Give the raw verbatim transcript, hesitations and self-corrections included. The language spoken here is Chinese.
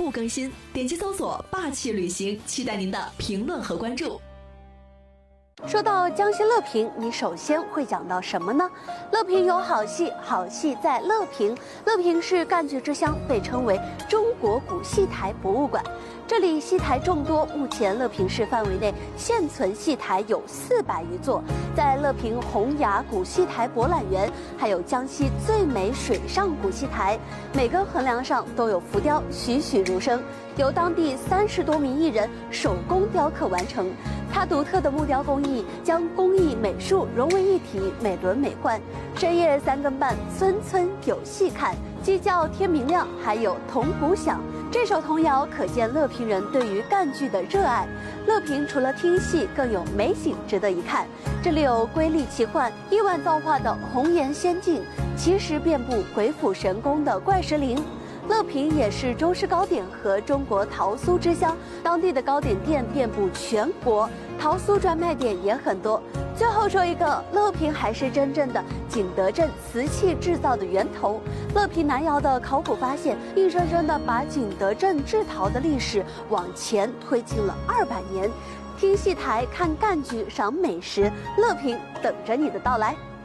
步更新。点击搜索“霸气旅行”，期待您的评论和关注。 说到江西乐平，你首先会讲到什么呢？乐平有好戏，好戏在乐平。乐平是赣剧之乡，被称为中国古戏台博物馆。这里戏台众多，目前乐平市范围内现存戏台有四百余座。在乐平洪崖古戏台博览园，还有江西最美水上古戏台，每根横梁上都有浮雕，栩栩如生，由当地三十多名艺人手工雕刻完成。它独特的木雕工艺将工艺美术融为一体，美轮美奂。深夜三更半，村村有戏看，鸡叫天明亮，还有铜鼓响。这首童谣可见乐平人对于赣剧的热爱。乐平除了听戏，更有美景值得一看。这里有瑰丽奇幻、亿万造化的红颜仙境，奇石遍布鬼斧神工的怪石林。乐平也是中式糕点和中国桃酥之乡，当地的糕点店遍布全国，桃酥专卖店也很多。最后说一个，乐平还是真正的景德镇瓷器制造的源头。乐平南窑的考古发现，硬生生的把景德镇制陶的历史往前推进了二百年。听戏台，看赣剧，赏美食，乐平等着你的到来。